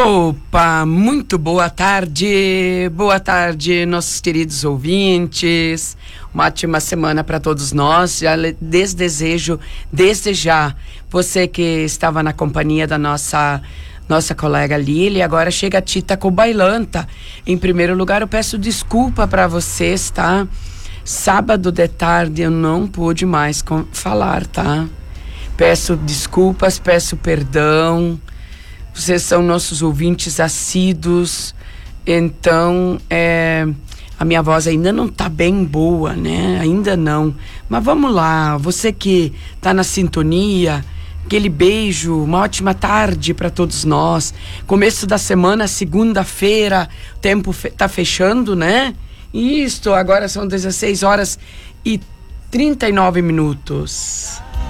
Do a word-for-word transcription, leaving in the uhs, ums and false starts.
Opa, muito boa tarde, boa tarde, nossos queridos ouvintes. Uma ótima semana para todos nós. Já desdesejo, desde já, você que estava na companhia da nossa nossa colega Lili, agora chega a Tita Cobailanta. Em primeiro lugar, eu peço desculpa para vocês, tá? Sábado de tarde eu não pude mais com, falar, tá? Peço desculpas, peço perdão. Vocês são nossos ouvintes assíduos, então é, a minha voz ainda não tá bem boa, né? Ainda não. Mas vamos lá, você que tá na sintonia, aquele beijo, uma ótima tarde para todos nós. Começo da semana, segunda-feira, o tempo fe- tá fechando, né? Isto, agora são dezesseis horas e trinta e nove minutos.